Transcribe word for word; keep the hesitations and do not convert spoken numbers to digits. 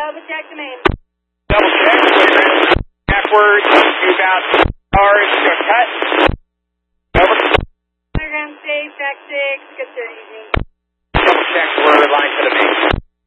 double check the main. Double check, clear. Backwards, move out, cars, go cut. Over. Program safe, track six, good sir, easy. Double check, we're line to the main.